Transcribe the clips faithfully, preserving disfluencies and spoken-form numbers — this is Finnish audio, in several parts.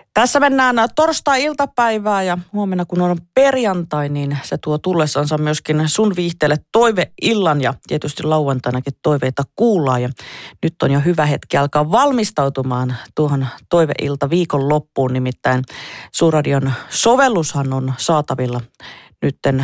Tässä mennään torstai-iltapäivää ja huomenna kun on perjantai, niin se tuo tullessansa myöskin sun viihteelle toiveillan ja tietysti lauantainakin toiveita kuullaan. Ja nyt on jo hyvä hetki alkaa valmistautumaan tuohon toiveilta viikon loppuun, nimittäin Suurradion sovellushan on saatavilla nytten.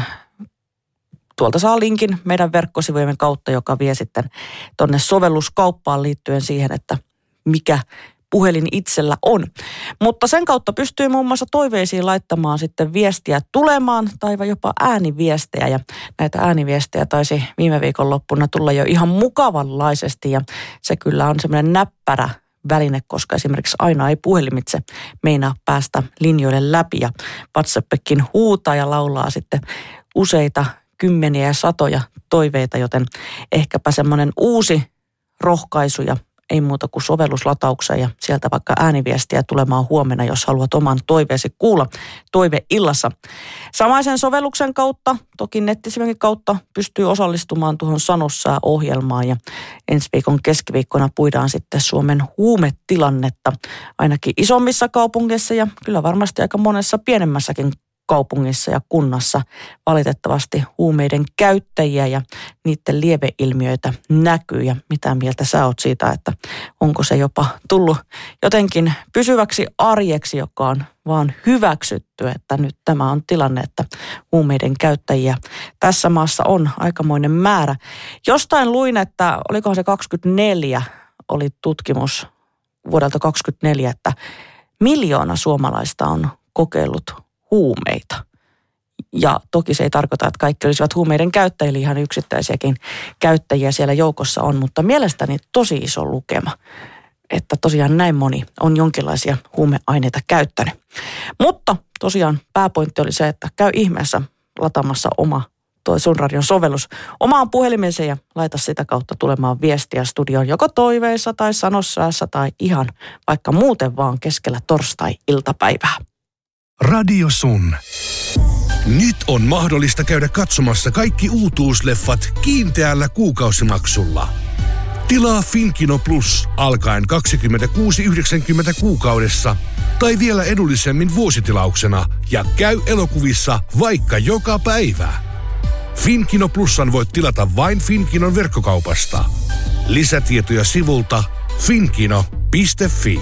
Tuolta saa linkin meidän verkkosivujemme kautta, joka vie sitten tonne sovelluskauppaan liittyen siihen, että mikä puhelin itsellä on. Mutta sen kautta pystyy muun muassa toiveisiin laittamaan sitten viestiä tulemaan tai jopa ääniviestejä. Ja näitä ääniviestejä taisi viime viikon loppuna tulla jo ihan mukavanlaisesti ja se kyllä on semmoinen näppärä väline, koska esimerkiksi aina ei puhelimitse meinaa päästä linjoille läpi ja WhatsAppikin huutaa ja laulaa sitten useita kymmeniä ja satoja toiveita, joten ehkäpä semmoinen uusi rohkaisu ja ei muuta kuin sovelluslataukseen ja sieltä vaikka ääniviestiä tulemaan huomenna, jos haluat oman toiveesi kuulla toiveillassa. Samaisen sovelluksen kautta, toki nettisivunkin kautta, pystyy osallistumaan tuohon Sanossää-ohjelmaan ja ensi viikon keskiviikkona puidaan sitten Suomen huumetilannetta ainakin isommissa kaupungeissa ja kyllä varmasti aika monessa pienemmässäkin kaupungissa ja kunnassa valitettavasti huumeiden käyttäjiä ja niiden lieveilmiöitä näkyy. Ja mitä mieltä sä oot siitä, että onko se jopa tullut jotenkin pysyväksi arjeksi, joka on vaan hyväksytty, että nyt tämä on tilanne, että huumeiden käyttäjiä tässä maassa on aikamoinen määrä. Jostain luin, että olikohan se kaksikymmentäneljä oli tutkimus vuodelta kaksikymmentäneljä, että miljoona suomalaista on kokeillut huumeita. Ja toki se ei tarkoita, että kaikki olisivat huumeiden käyttäjiä, ihan yksittäisiäkin käyttäjiä siellä joukossa on, mutta mielestäni tosi iso lukema, että tosiaan näin moni on jonkinlaisia huumeaineita käyttänyt. Mutta tosiaan pääpointti oli se, että käy ihmeessä lataamassa oma toi Suurradion sovellus omaan puhelimeensa ja laita sitä kautta tulemaan viestiä studioon joko toiveissa tai Sanossäässä tai ihan vaikka muuten vaan keskellä torstai-iltapäivää. Radio Sun. Nyt on mahdollista käydä katsomassa kaikki uutuusleffat kiinteällä kuukausimaksulla. Tilaa Finkino Plus alkaen kaksikymmentäkuusi yhdeksänkymmentä kuukaudessa tai vielä edullisemmin vuositilauksena ja käy elokuvissa vaikka joka päivä. Finkino Plusan voit tilata vain Finkinon verkkokaupasta. Lisätietoja sivulta finkino piste fi.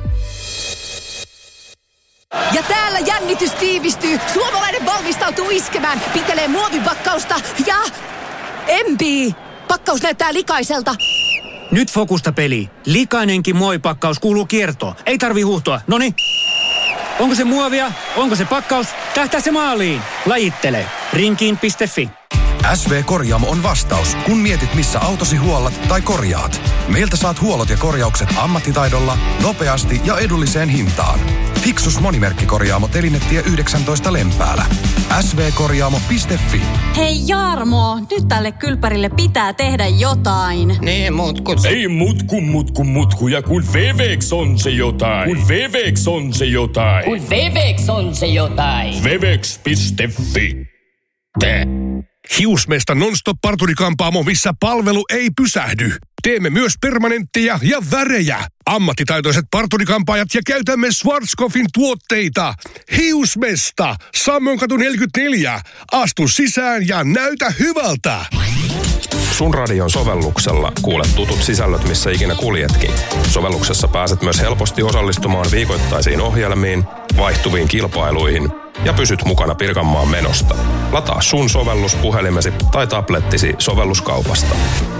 Ja täällä jännitys tiivistyy. Suomalainen valmistautuu iskemään. Pitelee muovipakkausta ja empii. Pakkaus näyttää likaiselta. Nyt fokusta peli. Likainenkin muovipakkaus kuuluu kiertoon. Ei tarvi huuhtoa. Noniin. Onko se muovia? Onko se pakkaus? Tähtää se maaliin. Lajittele. Rinkiin piste fi. S V-korjaamo on vastaus, kun mietit missä autosi huollat tai korjaat. Meiltä saat huollot ja korjaukset ammattitaidolla, nopeasti ja edulliseen hintaan. Fixus monimerkkikorjaamo Telinetie yhdeksäntoista Lempäälä. S V korjaamo piste fi. Hei Jarmo, nyt tälle kylpärille pitää tehdä jotain. Niin, mutku. Ei mutku, mutku, mutku. Ja kun Vevex on se jotain. Kun Vevex on se jotain. Kun Vevex on se jotain. Vevex piste fi. Te. Hiusmesta nonstop parturikampaamo, missä palvelu ei pysähdy. Teemme myös permanentteja ja värejä. Ammattitaitoiset parturikampaajat ja käytämme Schwarzkopfin tuotteita. Hiusmesta, Sammonkatu neljäkymmentäneljä. Astu sisään ja näytä hyvältä. Sun radion sovelluksella kuulet tutut sisällöt, missä ikinä kuljetkin. Sovelluksessa pääset myös helposti osallistumaan viikoittaisiin ohjelmiin, vaihtuviin kilpailuihin ja pysyt mukana Pirkanmaan menosta. Lataa Sun sovellus puhelimesi tai tablettisi sovelluskaupasta.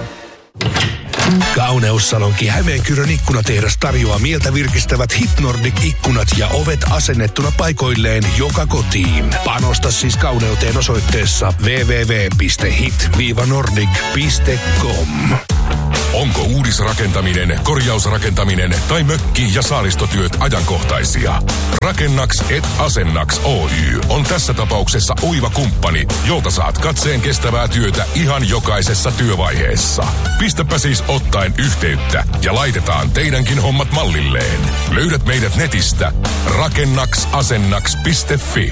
Kauneussalonki Hämeenkyrön ikkunatehdas tarjoaa mieltä virkistävät Hitnordic-ikkunat ja ovet asennettuna paikoilleen joka kotiin. Panosta siis kauneuteen osoitteessa double-u double-u double-u piste hit nordic piste com. Onko uudisrakentaminen, korjausrakentaminen tai mökki- ja saaristotyöt ajankohtaisia? Rakennaks et Asennaks Oy on tässä tapauksessa oiva kumppani, jolta saat katseen kestävää työtä ihan jokaisessa työvaiheessa. Pistäpä siis ottaen yhteyttä ja laitetaan teidänkin hommat mallilleen. Löydät meidät netistä rakennaks-asennaks piste fi.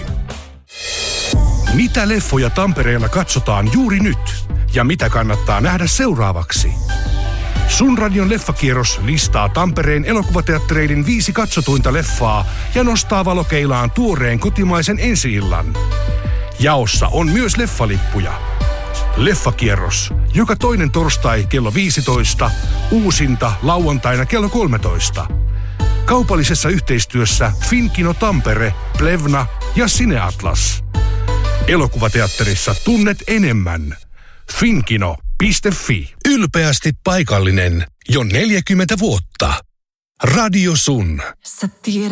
Mitä leffoja Tampereella katsotaan juuri nyt? Ja mitä kannattaa nähdä seuraavaksi? Sun Radion leffakierros listaa Tampereen elokuvateattereiden viisi katsotuinta leffaa ja nostaa valokeilaan tuoreen kotimaisen ensi-illan. Jaossa on myös leffalippuja. Leffakierros. Joka toinen torstai kello viisitoista, uusinta lauantaina kello kolmetoista. Kaupallisessa yhteistyössä Finkino Tampere, Plevna ja Cineatlas. Elokuvateatterissa tunnet enemmän. Finkino piste fi. Ylpeästi paikallinen jo neljäkymmentä vuotta. Radio Sun. Sä tiedät.